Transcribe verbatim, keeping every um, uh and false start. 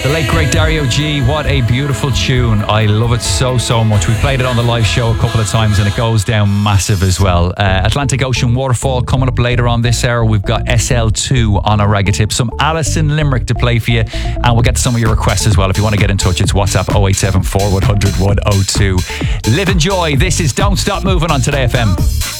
The late great Dario G, what a beautiful tune. I love it so, so much. We played it on the live show a couple of times and it goes down massive as well. Uh, Atlantic Ocean Waterfall coming up later on this hour. We've got S L two on our Ragga Tip, some Alison Limerick to play for you, and we'll get to some of your requests as well. If you want to get in touch, it's WhatsApp oh eight seven four, one hundred, one oh two. Live and joy. This is Don't Stop Moving on Today F M.